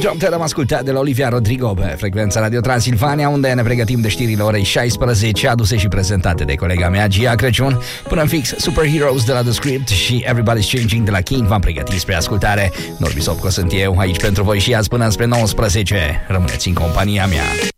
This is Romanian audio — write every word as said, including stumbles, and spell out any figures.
Jump Te am ascultat de la Olivia Rodrigo pe frecvența Radio Transilvania, unde ne pregătim de știrile orei șaisprezece, aduse și prezentate de colega mea Gia Crăciun. Până în fix, Superheroes de la The Script și Everybody's Changing de la King v-am pregătit spre ascultare. Norbi Sopco sunt eu, aici pentru voi și azi până spre nouăsprezece. Rămâneți în compania mea.